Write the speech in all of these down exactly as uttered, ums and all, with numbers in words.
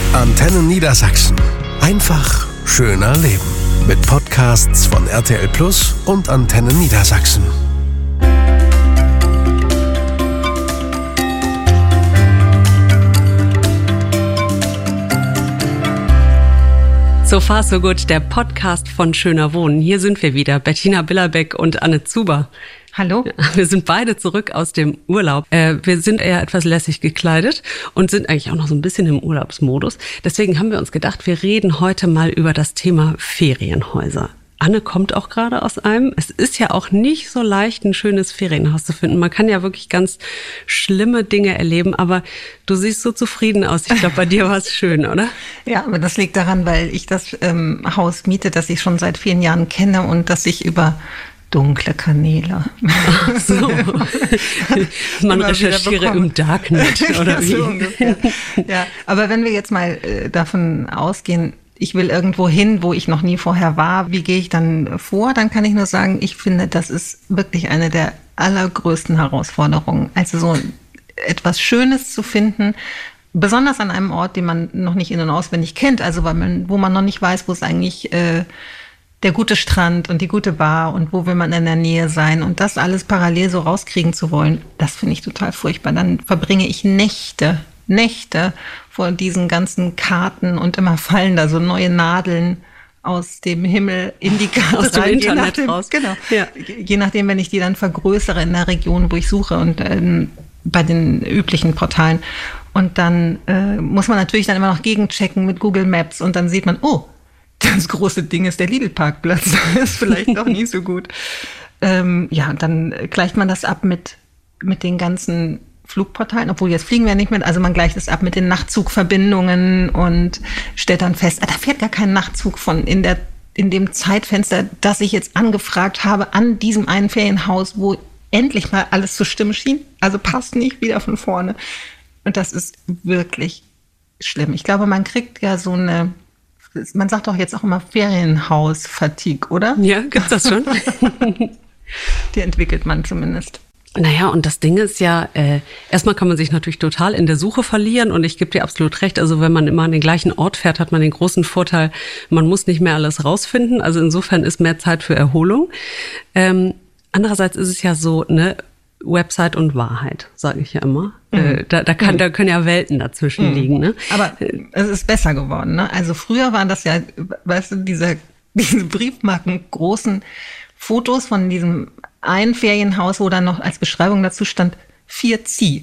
Antenne Niedersachsen. Einfach schöner leben. Mit Podcasts von R T L Plus und Antenne Niedersachsen. So far so good, der Podcast von Schöner Wohnen. Hier sind wir wieder, Bettina Billerbeck und Anne Zuber. Hallo. Wir sind beide zurück aus dem Urlaub. Äh, wir sind eher etwas lässig gekleidet und sind eigentlich auch noch so ein bisschen im Urlaubsmodus. Deswegen haben wir uns gedacht, wir reden heute mal über das Thema Ferienhäuser. Anne kommt auch gerade aus einem. Es ist ja auch nicht so leicht, ein schönes Ferienhaus zu finden. Man kann ja wirklich ganz schlimme Dinge erleben, aber du siehst so zufrieden aus. Ich glaube, bei dir war es schön, oder? Ja, aber das liegt daran, weil ich das ähm, Haus miete, das ich schon seit vielen Jahren kenne und das ich über dunkle Kanäle. Ach so. Man recherchiere im Darknet, oder wie? So ja, aber wenn wir jetzt mal äh, davon ausgehen, ich will irgendwo hin, wo ich noch nie vorher war. Wie gehe ich dann vor? Dann kann ich nur sagen, ich finde, das ist wirklich eine der allergrößten Herausforderungen. Also so etwas Schönes zu finden, besonders an einem Ort, den man noch nicht in- und auswendig kennt, also weil man, wo man noch nicht weiß, wo ist eigentlich äh, der gute Strand und die gute Bar und wo will man in der Nähe sein und das alles parallel so rauskriegen zu wollen, das finde ich total furchtbar. Dann verbringe ich Nächte, Nächte vor diesen ganzen Karten und immer fallen da so neue Nadeln aus dem Himmel in die Karte aus dem rein. Internet je nachdem, raus. Genau. Ja. Je nachdem, wenn ich die dann vergrößere in der Region, wo ich suche und ähm, bei den üblichen Portalen. Und dann äh, muss man natürlich dann immer noch gegenchecken mit Google Maps und dann sieht man, oh, das große Ding ist der Lidl-Parkplatz. Das ist vielleicht doch nicht so gut. Ähm, ja, und dann gleicht man das ab mit, mit den ganzen Flugportalen, obwohl jetzt fliegen wir nicht mit, also man gleicht es ab mit den Nachtzugverbindungen und stellt dann fest, ah, da fährt gar kein Nachtzug von in der in dem Zeitfenster, das ich jetzt angefragt habe, an diesem einen Ferienhaus, wo endlich mal alles zu stimmen schien. Also passt nicht wieder von vorne. Und das ist wirklich schlimm. Ich glaube, man kriegt ja so eine, man sagt doch jetzt auch immer Ferienhaus-Fatigue, oder? Ja, gibt's das schon? Die entwickelt man zumindest. Naja, und das Ding ist ja, äh, erstmal kann man sich natürlich total in der Suche verlieren und ich gebe dir absolut recht, also wenn man immer an den gleichen Ort fährt, hat man den großen Vorteil, man muss nicht mehr alles rausfinden, also insofern ist mehr Zeit für Erholung. Ähm, andererseits ist es ja so, ne, Website und Wahrheit, sage ich ja immer. Mhm. Äh, da, da, kann, mhm. da können ja Welten dazwischen mhm. liegen. Ne? Aber es ist besser geworden. Ne? Also früher waren das ja, weißt du, diese, diese Briefmarken großen Fotos von diesem ein Ferienhaus, wo dann noch als Beschreibung dazu stand, vier Zieh.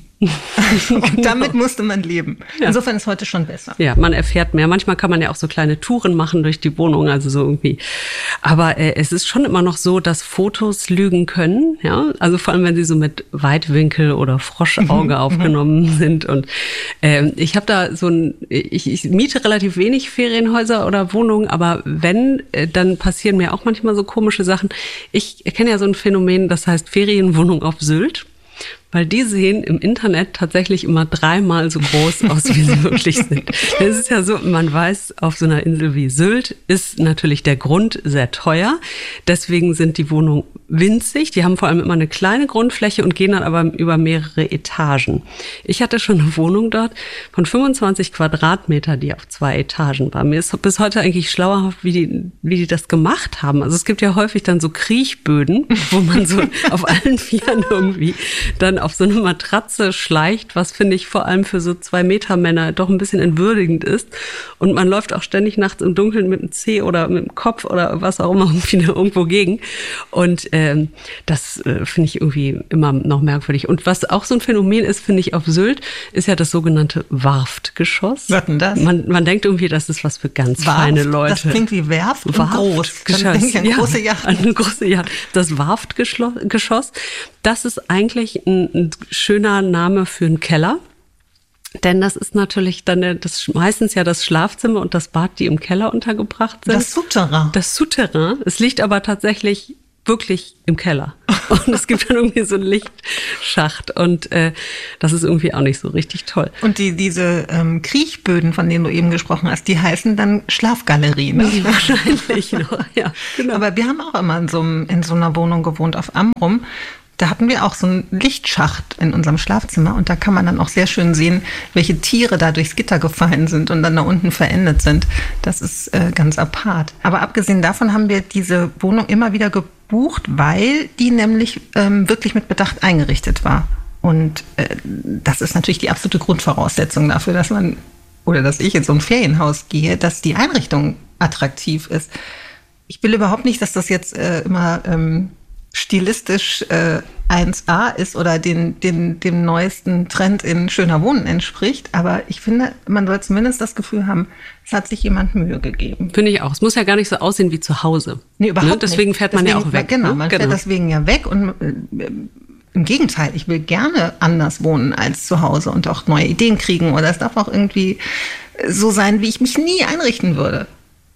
Und damit musste man leben. Ja. Insofern ist heute schon besser. Ja, man erfährt mehr. Manchmal kann man ja auch so kleine Touren machen durch die Wohnung, also so irgendwie. Aber äh, es ist schon immer noch so, dass Fotos lügen können. Ja, also vor allem, wenn sie so mit Weitwinkel oder Froschauge aufgenommen sind. Und äh, ich habe da so ein, ich, ich miete relativ wenig Ferienhäuser oder Wohnungen, aber wenn, äh, dann passieren mir auch manchmal so komische Sachen. Ich kenne ja so ein Phänomen, das heißt Ferienwohnung auf Sylt. Weil die sehen im Internet tatsächlich immer dreimal so groß aus, wie sie wirklich sind. Es ist ja so, man weiß, auf so einer Insel wie Sylt ist natürlich der Grund sehr teuer. Deswegen sind die Wohnungen winzig. Die haben vor allem immer eine kleine Grundfläche und gehen dann aber über mehrere Etagen. Ich hatte schon eine Wohnung dort von fünfundzwanzig Quadratmeter, die auf zwei Etagen war. Mir ist bis heute eigentlich schlauerhaft, wie die, wie die das gemacht haben. Also es gibt ja häufig dann so Kriechböden, wo man so auf allen Vieren irgendwie dann auf so eine Matratze schleicht, was finde ich vor allem für so zwei Meter Männer doch ein bisschen entwürdigend ist. Und man läuft auch ständig nachts im Dunkeln mit dem Zeh oder mit dem Kopf oder was auch immer irgendwie irgendwo gegen. Und ähm, das äh, finde ich irgendwie immer noch merkwürdig. Und was auch so ein Phänomen ist, finde ich, auf Sylt, ist ja das sogenannte Warftgeschoss. Was denn das? Man, man denkt irgendwie, das ist was für ganz Warft? feine Leute. Das klingt wie Werft und Warft groß. Geschoss. Dann eine ja, große Yacht. Eine große Yacht. Das Warftgeschoss, das ist eigentlich ein, ein schöner Name für einen Keller. Denn das ist natürlich dann das meistens ja das Schlafzimmer und das Bad, die im Keller untergebracht sind. Das Souterrain. Das Souterrain. Es liegt aber tatsächlich wirklich im Keller. Und es gibt dann irgendwie so einen Lichtschacht. Und äh, das ist irgendwie auch nicht so richtig toll. Und die diese ähm, Kriechböden, von denen du eben gesprochen hast, die heißen dann Schlafgalerien. Ne? Wahrscheinlich noch, ja. Genau. Aber wir haben auch immer in so, einem, in so einer Wohnung gewohnt auf Amrum. Da hatten wir auch so einen Lichtschacht in unserem Schlafzimmer und da kann man dann auch sehr schön sehen, welche Tiere da durchs Gitter gefallen sind und dann da unten verendet sind. Das ist äh, ganz apart. Aber abgesehen davon haben wir diese Wohnung immer wieder gebucht, weil die nämlich ähm, wirklich mit Bedacht eingerichtet war. Und äh, das ist natürlich die absolute Grundvoraussetzung dafür, dass man oder dass ich in so ein Ferienhaus gehe, dass die Einrichtung attraktiv ist. Ich will überhaupt nicht, dass das jetzt äh, immer ähm, stilistisch äh, eins A ist oder den, den, dem neuesten Trend in schöner Wohnen entspricht. Aber ich finde, man soll zumindest das Gefühl haben, es hat sich jemand Mühe gegeben. Finde ich auch. Es muss ja gar nicht so aussehen wie zu Hause. Nee, überhaupt ne? Deswegen nicht. fährt man deswegen, ja auch weg. Genau, ne? man genau. fährt deswegen ja weg und äh, im Gegenteil, ich will gerne anders wohnen als zu Hause und auch neue Ideen kriegen oder es darf auch irgendwie so sein, wie ich mich nie einrichten würde.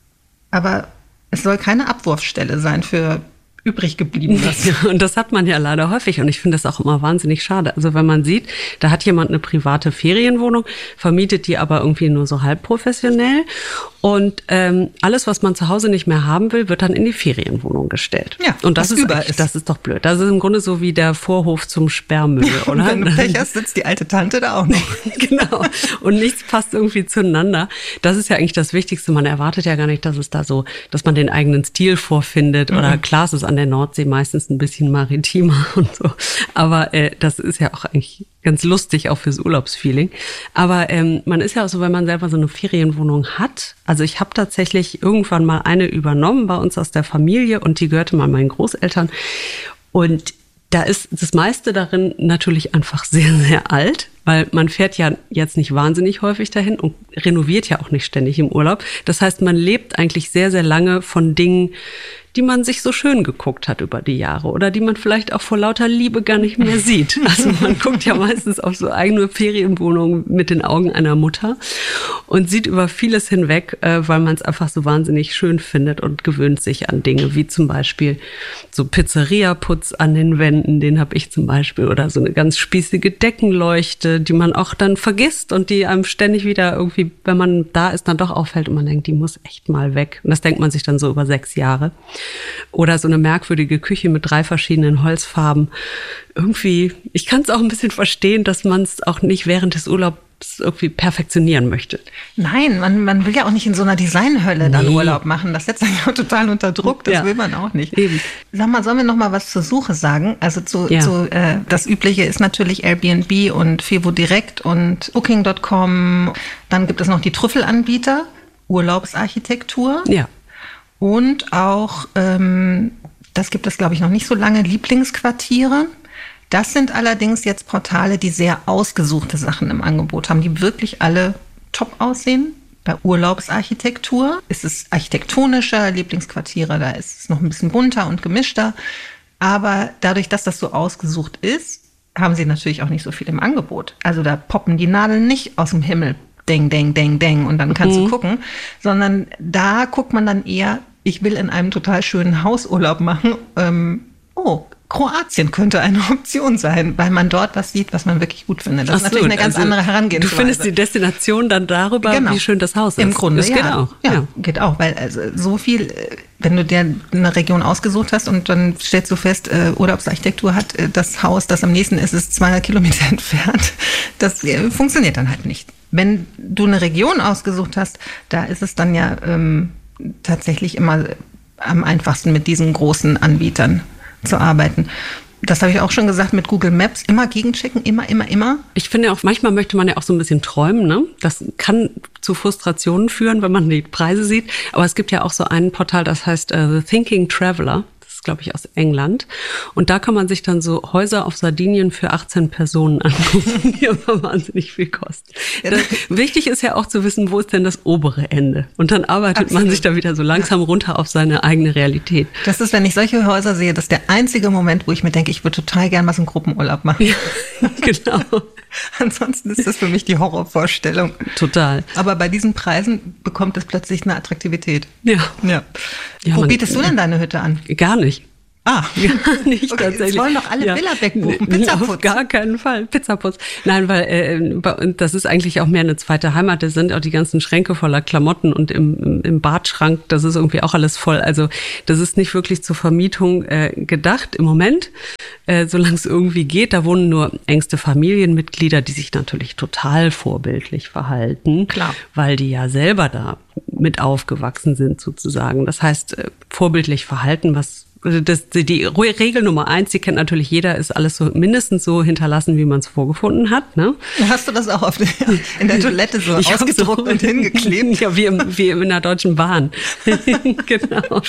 Aber es soll keine Abwurfstelle sein für übrig gebliebenes. Ja, und das hat man ja leider häufig und ich finde das auch immer wahnsinnig schade. Also wenn man sieht, da hat jemand eine private Ferienwohnung, vermietet die aber irgendwie nur so halb professionell und ähm, alles, was man zu Hause nicht mehr haben will, wird dann in die Ferienwohnung gestellt. Ja, und das ist, über ist. Das ist doch blöd. Das ist im Grunde so wie der Vorhof zum Sperrmüll, oder? Und wenn du Pech hast, sitzt die alte Tante da auch noch. Genau. Und nichts passt irgendwie zueinander. Das ist ja eigentlich das Wichtigste. Man erwartet ja gar nicht, dass es da so, dass man den eigenen Stil vorfindet. Mhm. Oder klar, es ist an der Nordsee meistens ein bisschen maritimer und so. Aber äh, das ist ja auch eigentlich ganz lustig, auch fürs Urlaubsfeeling. Aber ähm, man ist ja auch so, wenn man selber so eine Ferienwohnung hat. Also ich habe tatsächlich irgendwann mal eine übernommen bei uns aus der Familie und die gehörte mal meinen Großeltern. Und da ist das meiste darin natürlich einfach sehr, sehr alt, weil man fährt ja jetzt nicht wahnsinnig häufig dahin und renoviert ja auch nicht ständig im Urlaub. Das heißt, man lebt eigentlich sehr, sehr lange von Dingen, die man sich so schön geguckt hat über die Jahre oder die man vielleicht auch vor lauter Liebe gar nicht mehr sieht. Also man guckt ja meistens auf so eigene Ferienwohnungen mit den Augen einer Mutter und sieht über vieles hinweg, weil man es einfach so wahnsinnig schön findet und gewöhnt sich an Dinge, wie zum Beispiel so Pizzeria-Putz an den Wänden, den habe ich zum Beispiel, oder so eine ganz spießige Deckenleuchte, die man auch dann vergisst und die einem ständig wieder irgendwie, wenn man da ist, dann doch auffällt und man denkt, die muss echt mal weg. Und das denkt man sich dann so über sechs Jahre. Oder so eine merkwürdige Küche mit drei verschiedenen Holzfarben. Irgendwie, ich kann es auch ein bisschen verstehen, dass man es auch nicht während des Urlaubs irgendwie perfektionieren möchte. Nein, man, man will ja auch nicht in so einer Designhölle dann nee. Urlaub machen. Das setzt einen ja total unter Druck, das ja. will man auch nicht. Eben. Sag mal, sollen wir noch mal was zur Suche sagen? Also zu, ja. zu äh, das Übliche ist natürlich Airbnb und Fevo Direkt und Booking Punkt com. Dann gibt es noch die Trüffelanbieter, Urlaubsarchitektur. Ja. Und auch, ähm, das gibt es, glaube ich, noch nicht so lange, Lieblingsquartiere. Das sind allerdings jetzt Portale, die sehr ausgesuchte Sachen im Angebot haben, die wirklich alle top aussehen. Bei Urlaubsarchitektur ist es architektonischer, Lieblingsquartiere, da ist es noch ein bisschen bunter und gemischter. Aber dadurch, dass das so ausgesucht ist, haben sie natürlich auch nicht so viel im Angebot. Also da poppen die Nadeln nicht aus dem Himmel. Deng, deng, deng, deng und dann kannst mhm. du gucken, sondern da guckt man dann eher, ich will in einem total schönen Hausurlaub machen, ähm, oh, Kroatien könnte eine Option sein, weil man dort was sieht, was man wirklich gut findet. Das Ach ist natürlich so, eine ganz also andere Herangehensweise. Du findest die Destination dann darüber, genau. wie schön das Haus ist. Im Grunde, das ja. geht auch. Ja, ja, geht auch, weil also so viel, wenn du dir eine Region ausgesucht hast und dann stellst du fest, äh, Urlaubsarchitektur hat äh, das Haus, das am nächsten ist, ist zweihundert Kilometer entfernt. Das äh, funktioniert dann halt nicht. Wenn du eine Region ausgesucht hast, da ist es dann ja ähm, tatsächlich immer am einfachsten mit diesen großen Anbietern zu arbeiten. Das habe ich auch schon gesagt mit Google Maps. Immer gegenchecken, immer, immer, immer. Ich finde auch, manchmal möchte man ja auch so ein bisschen träumen, ne? Das kann zu Frustrationen führen, wenn man die Preise sieht. Aber es gibt ja auch so ein Portal, das heißt uh, The Thinking Traveler. Glaube ich, aus England. Und da kann man sich dann so Häuser auf Sardinien für achtzehn Personen angucken, die aber wahnsinnig viel kosten. Das, wichtig ist ja auch zu wissen, wo ist denn das obere Ende? Und dann arbeitet Absolut. man sich da wieder so langsam runter auf seine eigene Realität. Das ist, wenn ich solche Häuser sehe, das ist der einzige Moment, wo ich mir denke, ich würde total gern mal so einen Gruppenurlaub machen. Ja, genau. Ansonsten ist das für mich die Horrorvorstellung. Total. Aber bei diesen Preisen bekommt es plötzlich eine Attraktivität. Ja. ja. ja wo man, bietest du denn deine Hütte an? Gar nicht. Ah, gar nicht okay, tatsächlich. Jetzt wollen doch alle ja. Bilderbeck buchen. Pizzaputz. Auf gar keinen Fall. Pizzaputz. Nein, weil äh, das ist eigentlich auch mehr eine zweite Heimat. Da sind auch die ganzen Schränke voller Klamotten und im, im Badschrank, das ist irgendwie auch alles voll. Also das ist nicht wirklich zur Vermietung äh, gedacht im Moment, äh, solange es irgendwie geht. Da wohnen nur engste Familienmitglieder, die sich natürlich total vorbildlich verhalten. Klar. Weil die ja selber da mit aufgewachsen sind sozusagen. Das heißt, äh, vorbildlich verhalten, was Das, die Regel Nummer eins, die kennt natürlich jeder, ist alles so mindestens so hinterlassen, wie man es vorgefunden hat. Ne? Hast du das auch auf der, in der Toilette so ich ausgedruckt so, und hingeklebt? Ja, wie, im, wie in der Deutschen Bahn. Genau.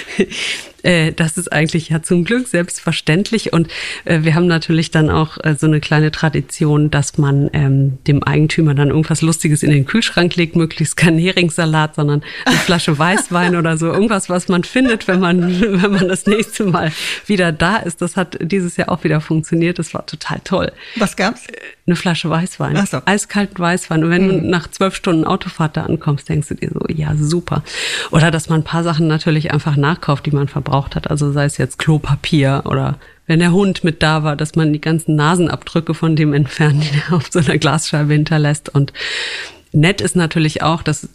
Das ist eigentlich ja zum Glück selbstverständlich. Und wir haben natürlich dann auch so eine kleine Tradition, dass man ähm, dem Eigentümer dann irgendwas Lustiges in den Kühlschrank legt, möglichst kein Heringssalat, sondern eine Flasche Weißwein oder so. Irgendwas, was man findet, wenn man, wenn man das nächste Mal wieder da ist. Das hat dieses Jahr auch wieder funktioniert. Das war total toll. Was gab's? Eine Flasche Weißwein. Ach so. Eiskalten Weißwein. Und wenn mhm. du nach zwölf Stunden Autofahrt da ankommst, denkst du dir so, ja, super. Oder dass man ein paar Sachen natürlich einfach nachkauft, die man verbraucht hat. Also sei es jetzt Klopapier oder wenn der Hund mit da war, dass man die ganzen Nasenabdrücke von dem entfernt, die er auf so einer Glasscheibe hinterlässt. Und nett ist natürlich auch, das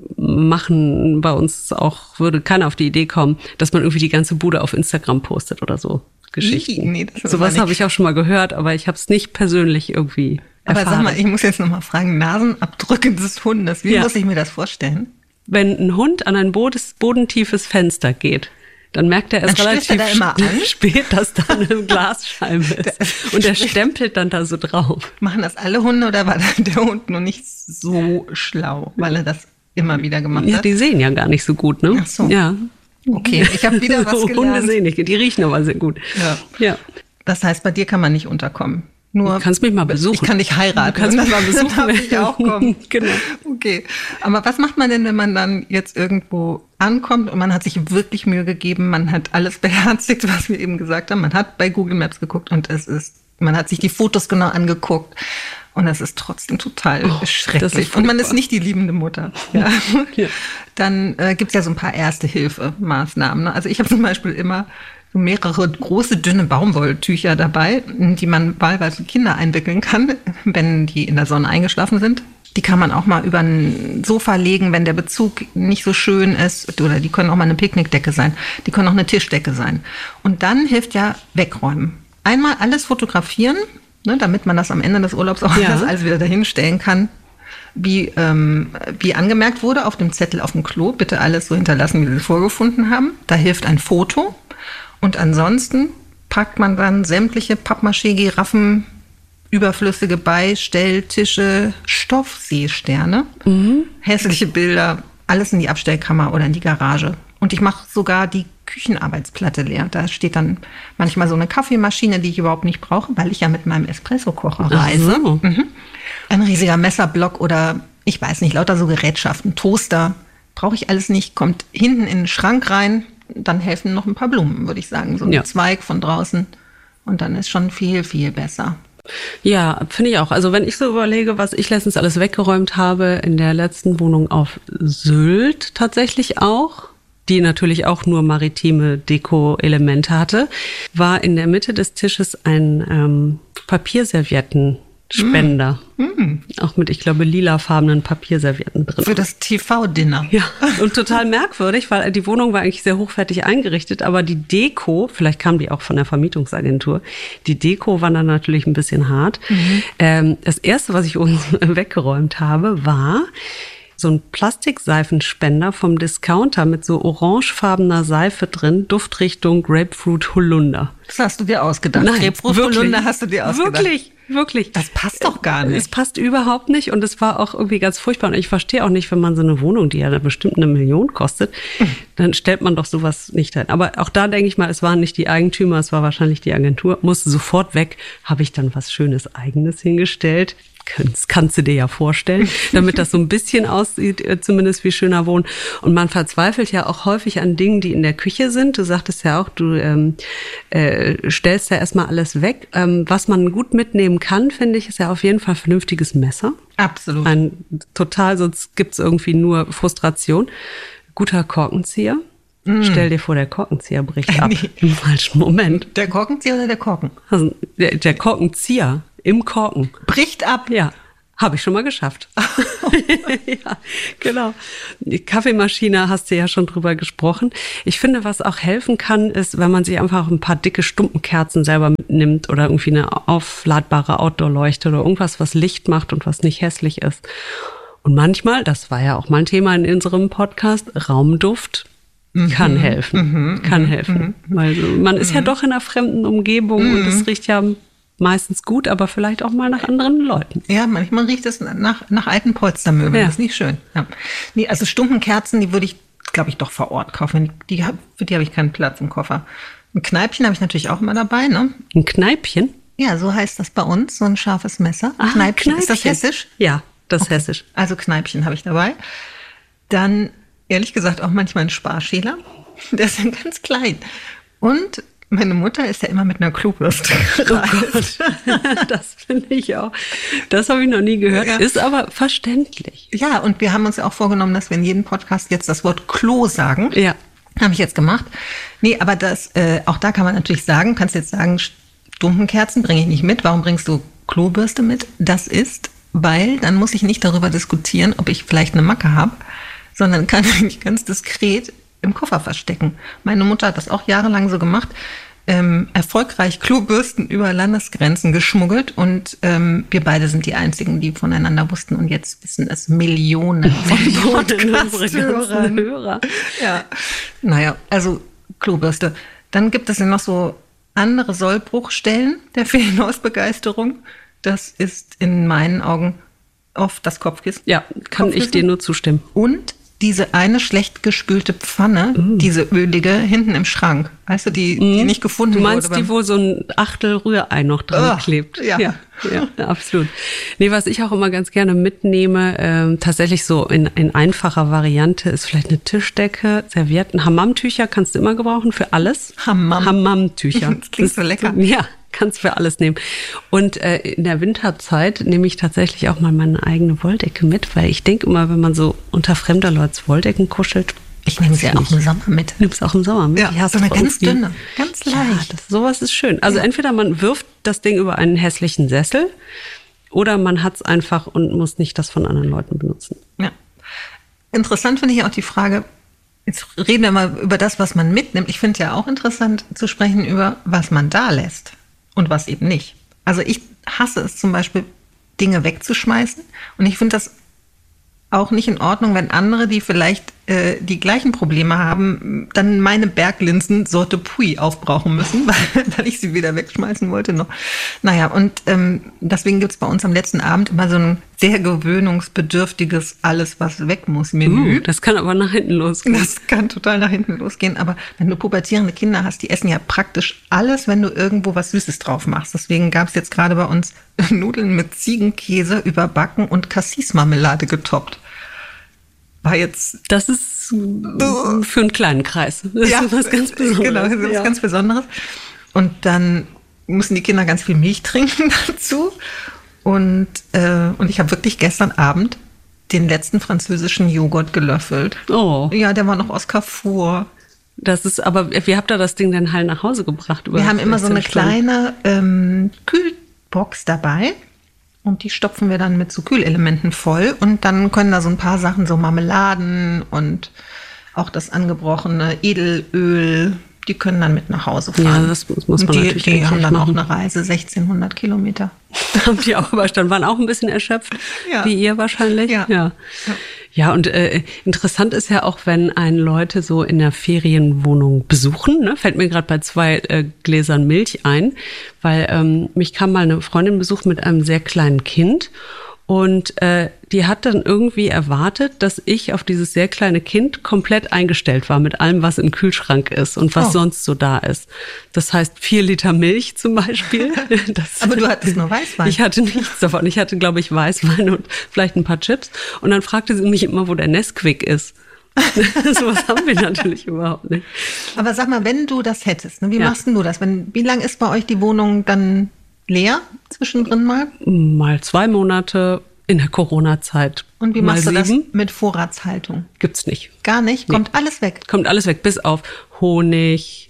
machen bei uns auch, würde keiner auf die Idee kommen, dass man irgendwie die ganze Bude auf Instagram postet oder so. Geschichten. Nee, das Sowas habe ich auch schon mal gehört, aber ich habe es nicht persönlich irgendwie erfahren. Aber sag mal, ich muss jetzt noch mal fragen, Nasenabdrücke des Hundes, wie ja. muss ich mir das vorstellen? Wenn ein Hund an ein bodentiefes Fenster geht, dann merkt er erst relativ er da immer an? spät, dass da eine Glasscheibe ist. Und er stempelt dann da so drauf. Machen das alle Hunde oder war der Hund nur nicht so schlau, weil er das immer wieder gemacht ja, hat? Ja, die sehen ja gar nicht so gut, ne? Ach so. Ja. Okay, ich habe wieder was gelernt. Hunde sehen nicht, die riechen aber sehr gut. Ja. ja. Das heißt, bei dir kann man nicht unterkommen. Nur du kannst mich mal besuchen. Ich kann dich heiraten. Du kannst mich mal besuchen. Dann darf ich auch kommen. Genau. Okay. Aber was macht man denn, wenn man dann jetzt irgendwo ankommt und man hat sich wirklich Mühe gegeben, man hat alles beherzigt, was wir eben gesagt haben, man hat bei Google Maps geguckt und es ist, man hat sich die Fotos genau angeguckt und es ist trotzdem total oh, schrecklich. Und man ist nicht die liebende Mutter. Ja. ja. Dann äh, gibt's ja so ein paar Erste-Hilfe-Maßnahmen. Ne? Also ich habe zum Beispiel immer so mehrere große, dünne Baumwolltücher dabei, die man wahlweise Kinder einwickeln kann, wenn die in der Sonne eingeschlafen sind. Die kann man auch mal über ein Sofa legen, wenn der Bezug nicht so schön ist. Oder die können auch mal eine Picknickdecke sein. Die können auch eine Tischdecke sein. Und dann hilft ja wegräumen. Einmal alles fotografieren, ne, damit man das am Ende des Urlaubs auch ja. alles wieder dahin stellen kann. Wie, ähm, wie angemerkt wurde auf dem Zettel auf dem Klo, bitte alles so hinterlassen, wie Sie es vorgefunden haben. Da hilft ein Foto. Und ansonsten packt man dann sämtliche Pappmaché-Giraffen, überflüssige Beistelltische, Stoffseesterne, mhm. hässliche Bilder, alles in die Abstellkammer oder in die Garage. Und ich mache sogar die Küchenarbeitsplatte leer. Da steht dann manchmal so eine Kaffeemaschine, die ich überhaupt nicht brauche, weil ich ja mit meinem Espresso-Kocher reise. So. Mhm. Ein riesiger Messerblock oder, ich weiß nicht, lauter so Gerätschaften, Toaster. Brauche ich alles nicht, kommt hinten in den Schrank rein. Dann helfen noch ein paar Blumen, würde ich sagen. So ein ja. Zweig von draußen. Und dann ist schon viel, viel besser. Ja, finde ich auch. Also wenn ich so überlege, was ich letztens alles weggeräumt habe, in der letzten Wohnung auf Sylt tatsächlich auch, die natürlich auch nur maritime Deko-Elemente hatte, war in der Mitte des Tisches ein ähm, Papierservietten. Spender. Mm. Auch mit, ich glaube, lilafarbenen Papierservietten drin. Für das T V-Dinner. Ja, und total merkwürdig, weil die Wohnung war eigentlich sehr hochwertig eingerichtet, aber die Deko, vielleicht kam die auch von der Vermietungsagentur, die Deko war dann natürlich ein bisschen hart. Mhm. Ähm, das Erste, was ich uns weggeräumt habe, war so ein Plastikseifenspender vom Discounter mit so orangefarbener Seife drin, Duftrichtung Grapefruit Holunder. Das hast du dir ausgedacht. Nein, Grapefruit Holunder hast du dir ausgedacht. Wirklich, wirklich. Das passt doch gar nicht. Es passt überhaupt nicht und es war auch irgendwie ganz furchtbar. Und ich verstehe auch nicht, wenn man so eine Wohnung, die ja bestimmt eine Million kostet, mhm. dann stellt man doch sowas nicht ein. Aber auch da denke ich mal, es waren nicht die Eigentümer, es war wahrscheinlich die Agentur. Musste sofort weg, habe ich dann was Schönes Eigenes hingestellt. Das kannst du dir ja vorstellen, damit das so ein bisschen aussieht, zumindest wie schöner Wohnen. Und man verzweifelt ja auch häufig an Dingen, die in der Küche sind. Du sagtest ja auch, du ähm, äh, stellst ja erstmal alles weg. Ähm, was man gut mitnehmen kann, finde ich, ist ja auf jeden Fall ein vernünftiges Messer. Absolut. Ein total, sonst gibt's irgendwie nur Frustration. Guter Korkenzieher. Mm. Stell dir vor, der Korkenzieher bricht ab Nee. im falschen Moment. Der Korkenzieher oder der Korken? Also der, der Korkenzieher im Korken. Bricht ab. Ja, habe ich schon mal geschafft. Ja, genau. Die Kaffeemaschine hast du ja schon drüber gesprochen. Ich finde, was auch helfen kann, ist, wenn man sich einfach ein paar dicke Stumpenkerzen selber mitnimmt oder irgendwie eine aufladbare Outdoor-Leuchte oder irgendwas, was Licht macht und was nicht hässlich ist. Und manchmal, das war ja auch mal ein Thema in unserem Podcast, Raumduft kann mhm. helfen. Mhm. Kann helfen. Mhm. Weil man ist mhm. ja doch in einer fremden Umgebung mhm. und es riecht ja meistens gut, aber vielleicht auch mal nach anderen Leuten. Ja, manchmal riecht es nach, nach alten Polstermöbeln. Ja. Das ist nicht schön. Ja. Nee, also Stumpenkerzen, die würde ich, glaube ich, doch vor Ort kaufen. Die, für die habe ich keinen Platz im Koffer. Ein Kneipchen habe ich natürlich auch immer dabei. Ne? Ein Kneipchen? Ja, so heißt das bei uns, so ein scharfes Messer. Ah, Kneipchen. Kneipchen. Ist das hessisch? Ja, das ist okay. hessisch. Also Kneipchen habe ich dabei. Dann, ehrlich gesagt, auch manchmal ein Sparschäler. Der ist dann ganz klein. Und meine Mutter ist ja immer mit einer Klobürste gereist. Oh Gott. Das finde ich auch. Das habe ich noch nie gehört. Ja. Ist aber verständlich. Ja, und wir haben uns ja auch vorgenommen, dass wir in jedem Podcast jetzt das Wort Klo sagen. Ja. Habe ich jetzt gemacht. Nee, aber das, äh, auch da kann man natürlich sagen, kannst jetzt sagen, Stumpenkerzen bringe ich nicht mit. Warum bringst du Klobürste mit? Das ist, weil dann muss ich nicht darüber diskutieren, ob ich vielleicht eine Macke habe, sondern kann ich ganz diskret im Koffer verstecken. Meine Mutter hat das auch jahrelang so gemacht. Ähm, erfolgreich Klobürsten über Landesgrenzen geschmuggelt und ähm, wir beide sind die Einzigen, die voneinander wussten und jetzt wissen es Millionen von Podcast-Hörern. Hörer. Ja, naja, also Klobürste. Dann gibt es ja noch so andere Sollbruchstellen der Ferienhausbegeisterung. Das ist in meinen Augen oft das Kopfkissen. Ja, kann Kopfkissen. Ich dir nur zustimmen. Und diese eine schlecht gespülte Pfanne, mm. diese ölige, hinten im Schrank. Weißt du, die, die mm. nicht gefunden wurde. Du meinst wurde die, wo so ein Achtel Rührei noch dran oh, klebt? Ja. ja. Ja, absolut. Nee, was ich auch immer ganz gerne mitnehme, ähm, tatsächlich so in, in einfacher Variante, ist vielleicht eine Tischdecke, Servietten, Hammamtücher kannst du immer gebrauchen für alles. Hammam. Hammamtücher. Das klingt so lecker. Ja. Kannst für alles nehmen. Und äh, in der Winterzeit nehme ich tatsächlich auch mal meine eigene Wolldecke mit, weil ich denke immer, wenn man so unter fremder Leute Wolldecken kuschelt, ich nehme sie ja auch im Sommer mit. Nimmst auch im Sommer mit? Ja, ja so eine ganz dünne, ganz leicht. Ja, das, sowas ist schön. Also ja. Entweder man wirft das Ding über einen hässlichen Sessel oder man hat es einfach und muss nicht das von anderen Leuten benutzen. Ja. Interessant finde ich auch die Frage, jetzt reden wir mal über das, was man mitnimmt. Ich finde ja auch interessant zu sprechen über, was man da lässt. Und was eben nicht. Also ich hasse es zum Beispiel, Dinge wegzuschmeißen. Und ich finde das auch nicht in Ordnung, wenn andere, die vielleicht äh, die gleichen Probleme haben, dann meine Berglinsen Sorte Pui aufbrauchen müssen, weil, weil ich sie wieder wegschmeißen wollte noch. Naja, und ähm, deswegen gibt es bei uns am letzten Abend immer so ein sehr gewöhnungsbedürftiges Alles, was weg muss Menü. Uh, das kann aber nach hinten losgehen. Das kann total nach hinten losgehen. Aber wenn du pubertierende Kinder hast, die essen ja praktisch alles, wenn du irgendwo was Süßes drauf machst. Deswegen gab es jetzt gerade bei uns Nudeln mit Ziegenkäse überbacken und Cassis-Marmelade getoppt. War jetzt. Das ist uh, für einen kleinen Kreis. Das ja, ist was ganz Besonderes. Genau, das ist was ja. ganz Besonderes. Und dann müssen die Kinder ganz viel Milch trinken dazu. Und, äh, und ich habe wirklich gestern Abend den letzten französischen Joghurt gelöffelt. Oh. Ja, der war noch aus Carrefour. Das ist, aber wie habt ihr das Ding denn heil nach Hause gebracht? Wir haben immer so eine kleine ähm, Kühlbox dabei. Und die stopfen wir dann mit so Kühlelementen voll. Und dann können da so ein paar Sachen, so Marmeladen und auch das angebrochene Edelöl, die können dann mit nach Hause fahren. Ja, das muss man die, natürlich Die haben dann machen. auch eine Reise, sechzehnhundert Kilometer. Haben die auch überstanden, waren auch ein bisschen erschöpft, ja. wie ihr wahrscheinlich. Ja, ja. ja. ja und äh, interessant ist ja auch, wenn einen Leute so in der Ferienwohnung besuchen, ne? Fällt mir gerade bei zwei äh, Gläsern Milch ein, weil ähm, mich kam mal eine Freundin besuchen mit einem sehr kleinen Kind. Und äh, die hat dann irgendwie erwartet, dass ich auf dieses sehr kleine Kind komplett eingestellt war mit allem, was im Kühlschrank ist und was oh. sonst so da ist. Das heißt vier Liter Milch zum Beispiel. Das, aber du hattest nur Weißwein. Ich hatte nichts davon. Ich hatte, glaube ich, Weißwein und vielleicht ein paar Chips. Und dann fragte sie mich immer, wo der Nesquik ist. Sowas haben wir natürlich überhaupt nicht. Aber sag mal, wenn du das hättest, ne, wie ja. machst denn du das? Wenn, wie lang ist bei euch die Wohnung dann leer zwischendrin mal? Mal zwei Monate, in der Corona-Zeit. Und wie mal machst du sieben. das mit Vorratshaltung? Gibt's nicht. Gar nicht? Nee. Kommt alles weg? Kommt alles weg, bis auf Honig,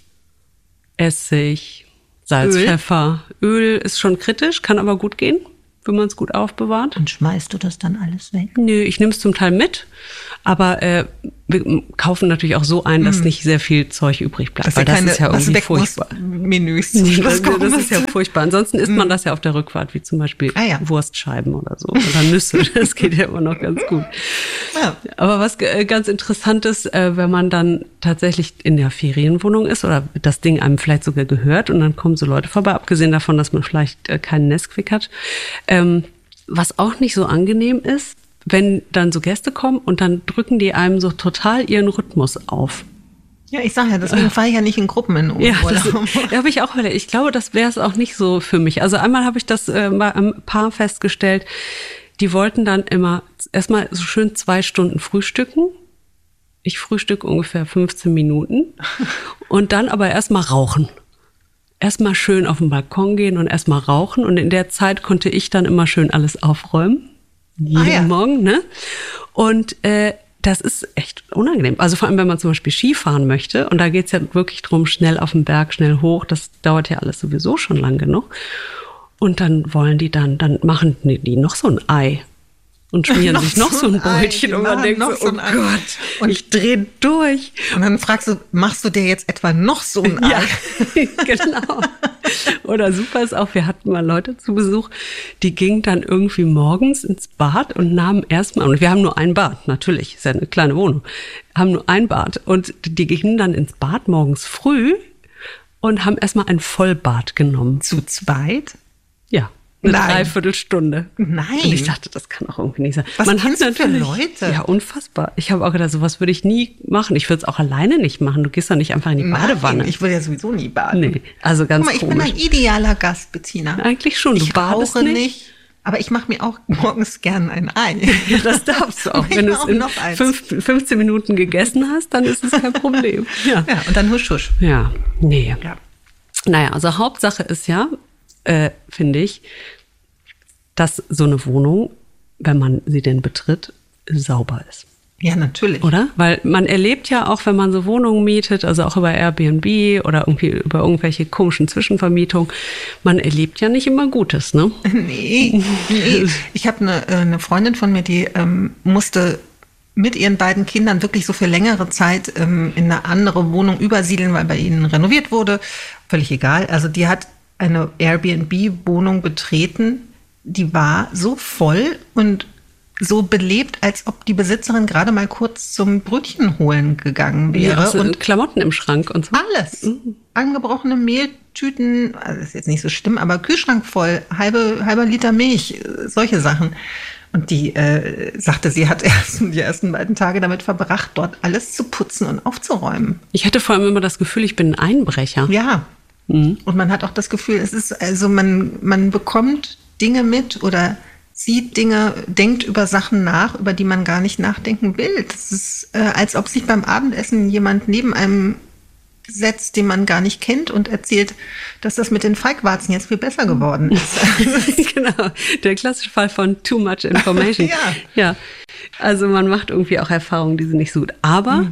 Essig, Salz, Öl? Pfeffer. Öl ist schon kritisch, kann aber gut gehen, wenn man es gut aufbewahrt. Und schmeißt du das dann alles weg? Nö, ich nehme es zum Teil mit, aber äh, wir kaufen natürlich auch so ein, dass nicht sehr viel Zeug übrig bleibt, weil das ist ja irgendwie furchtbar. Menüs Nee, das, das ist ja furchtbar. Ansonsten isst man das ja auf der Rückfahrt, wie zum Beispiel Ah, ja. Wurstscheiben oder so oder Nüsse. Das geht ja immer noch ganz gut. Ja. Aber was äh, ganz interessant ist, äh, wenn man dann tatsächlich in der Ferienwohnung ist oder das Ding einem vielleicht sogar gehört und dann kommen so Leute vorbei, abgesehen davon, dass man vielleicht äh, keinen Nestquick hat. Ähm, was auch nicht so angenehm ist, wenn dann so Gäste kommen und dann drücken die einem so total ihren Rhythmus auf. Ja, ich sag ja, deswegen fahre ich ja nicht in Gruppen in Ja, Urlaub. das da habe ich auch überlegt. Ich glaube, das wäre es auch nicht so für mich. Also einmal habe ich das äh, bei einem Paar festgestellt, die wollten dann immer erstmal so schön zwei Stunden frühstücken. Ich frühstücke ungefähr fünfzehn Minuten und dann aber erstmal rauchen. Erstmal schön auf den Balkon gehen und erstmal rauchen und in der Zeit konnte ich dann immer schön alles aufräumen. Jeden Ah, ja. Morgen, ne? Und äh, das ist echt unangenehm. Also vor allem, wenn man zum Beispiel Ski fahren möchte und da geht's ja wirklich drum, schnell auf den Berg, schnell hoch. Das dauert ja alles sowieso schon lang genug. Und dann wollen die dann, dann machen die noch so ein Ei und schmieren Noch sich noch so ein Ei, Brötchen und man genau, denkt noch so, so oh ein Ei. Gott, Und- ich drehe durch. Und dann fragst du, machst du dir jetzt etwa noch so ein Ei? Ja, genau. Oder super ist auch, wir hatten mal Leute zu Besuch, die gingen dann irgendwie morgens ins Bad und nahmen erstmal, und wir haben nur ein Bad, natürlich, ist ja eine kleine Wohnung, haben nur ein Bad und die gingen dann ins Bad morgens früh und haben erstmal ein Vollbad genommen. Zu zweit? Ja. Eine Nein. Dreiviertelstunde. Nein. Und ich dachte, das kann auch irgendwie nicht sein. Was Man hat kennst du für natürlich, Leute? Ja, unfassbar. Ich habe auch gedacht, sowas würde ich nie machen. Ich würde es auch alleine nicht machen. Du gehst doch nicht einfach in die Badewanne. Nein, ich will ja sowieso nie baden. Nee, also ganz Guck mal, ich komisch. bin ein idealer Gast, Bettina. Eigentlich schon. Du Ich badest rauche nicht. nicht, aber ich mache mir auch morgens gern ein Ei. Ja, das darfst du auch. Ich Wenn du mach es auch in noch eins. fünf, fünfzehn Minuten gegessen hast, dann ist es kein Problem. Ja, Ja, und dann husch, husch. ja, nee. Ja. Naja, also Hauptsache ist ja, äh, finde ich, dass so eine Wohnung, wenn man sie denn betritt, sauber ist. Ja, natürlich. Oder? Weil man erlebt ja auch, wenn man so Wohnungen mietet, also auch über Airbnb oder irgendwie über irgendwelche komischen Zwischenvermietungen, man erlebt ja nicht immer Gutes, ne? Nee, nee. Ich habe eine, eine Freundin von mir, die ähm, musste mit ihren beiden Kindern wirklich so für längere Zeit ähm, in eine andere Wohnung übersiedeln, weil bei ihnen renoviert wurde. Völlig egal. Also die hat eine Airbnb-Wohnung betreten, die war so voll und so belebt, als ob die Besitzerin gerade mal kurz zum Brötchen holen gegangen wäre. Ja, so und Klamotten im Schrank und so. alles. Angebrochene Mehltüten, also ist jetzt nicht so schlimm, aber Kühlschrank voll, halbe, halber Liter Milch, äh, solche Sachen. Und die äh, sagte, sie hat erst die ersten beiden Tage damit verbracht, dort alles zu putzen und aufzuräumen. Ich hatte vor allem immer das Gefühl, ich bin ein Einbrecher. Ja. Und man hat auch das Gefühl, es ist, also man, man bekommt Dinge mit oder sieht Dinge, denkt über Sachen nach, über die man gar nicht nachdenken will. Das ist, äh, als ob sich beim Abendessen jemand neben einem setzt, den man gar nicht kennt und erzählt, dass das mit den Feigwarzen jetzt viel besser geworden ist. Genau, der klassische Fall von too much information. Ja. Ja, also man macht irgendwie auch Erfahrungen, die sind nicht so gut. Aber mhm.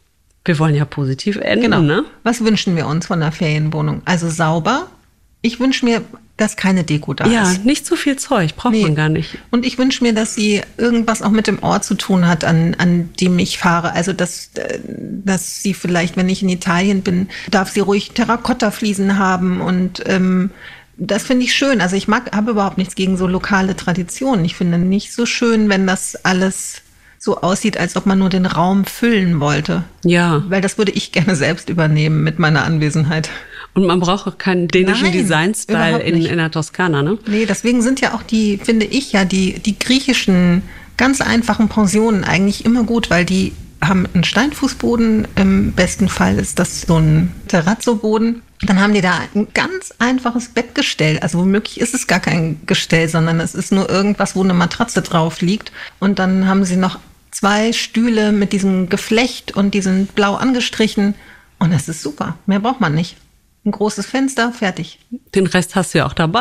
wir wollen ja positiv enden, Genau. ne? Was wünschen wir uns von der Ferienwohnung? Also sauber. Ich wünsche mir, dass keine Deko da Ja, ist. nicht so viel Zeug, braucht Nee. man gar nicht. Und ich wünsche mir, dass sie irgendwas auch mit dem Ort zu tun hat, an, an dem ich fahre. Also, dass, äh, dass sie vielleicht, wenn ich in Italien bin, darf sie ruhig Terrakotta-Fliesen haben. Und ähm, das finde ich schön. Also ich mag, habe überhaupt nichts gegen so lokale Traditionen. Ich finde nicht so schön, wenn das alles so aussieht, als ob man nur den Raum füllen wollte. Ja, Weil das würde ich gerne selbst übernehmen mit meiner Anwesenheit. und man braucht auch keinen dänischen Nein, Design-Style überhaupt in, nicht. in der Toskana, ne? Nee, deswegen sind ja auch die, finde ich ja, die, die griechischen ganz einfachen Pensionen eigentlich immer gut, weil die haben einen Steinfußboden, im besten Fall ist das so ein Terrazzo-Boden. Dann haben die da ein ganz einfaches Bettgestell. Also womöglich ist es gar kein Gestell, sondern es ist nur irgendwas, wo eine Matratze drauf liegt. Und dann haben sie noch zwei Stühle mit diesem Geflecht und die sind blau angestrichen. Und das ist super. Mehr braucht man nicht. Ein großes Fenster, fertig. Den Rest hast du ja auch dabei.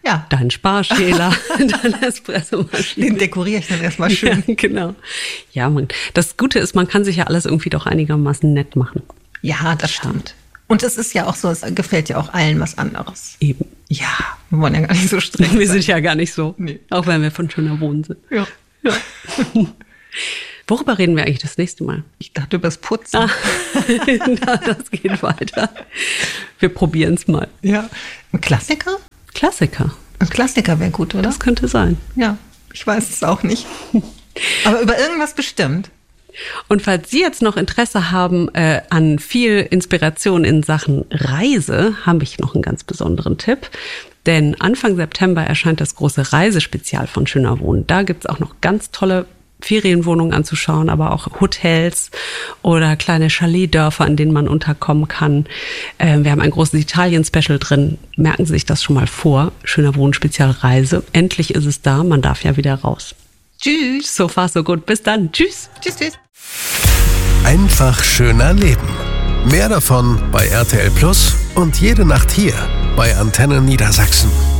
Ja. Dein Sparschäler, deine Espressomaschine. Den dekoriere ich dann erstmal schön. Ja, genau. Ja, man, das Gute ist, man kann sich ja alles irgendwie doch einigermaßen nett machen. Ja, das stimmt. Und es ist ja auch so, es gefällt ja auch allen was anderes. Eben. Ja, wir wollen ja gar nicht so streng Wir sein. sind ja gar nicht so, Nee. auch wenn wir von schöner Wohnen sind. Ja. Ja. Worüber reden wir eigentlich das nächste Mal? Ich dachte übers Putzen. Ah, na, das geht weiter. Wir probieren es mal. Ja. Ein Klassiker? Klassiker. Ein Klassiker wäre gut, oder? Das könnte sein. Ja, ich weiß es auch nicht. Aber über irgendwas bestimmt. Und falls Sie jetzt noch Interesse haben äh, an viel Inspiration in Sachen Reise, habe ich noch einen ganz besonderen Tipp. Denn Anfang September erscheint das große Reisespezial von Schöner Wohnen. Da gibt's auch noch ganz tolle Ferienwohnungen anzuschauen, aber auch Hotels oder kleine Chaletdörfer, in denen man unterkommen kann. Ähm, wir haben ein großes Italien-Special drin. Merken Sie sich das schon mal vor. Schöner Wohnen Spezial Reise. Endlich ist es da. Man darf ja wieder raus. Tschüss. So far, so gut. Bis dann. Tschüss. Tschüss, tschüss. Einfach schöner Leben. Mehr davon bei R T L Plus und jede Nacht hier bei Antenne Niedersachsen.